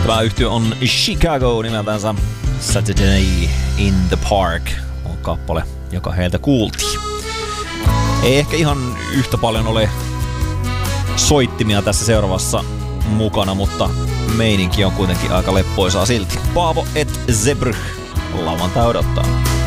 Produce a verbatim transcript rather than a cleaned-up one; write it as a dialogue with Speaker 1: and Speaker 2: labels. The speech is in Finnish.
Speaker 1: Tämä yhtye on Chicago nimeltänsä. Saturday in the Park on kappale, joka heiltä kuultiin. Ei ehkä ihan yhtä paljon ole soittimia tässä seuraavassa mukana, mutta meininki on kuitenkin aika leppoisaa silti. Paavo et Zebrugh lauantai odottaa.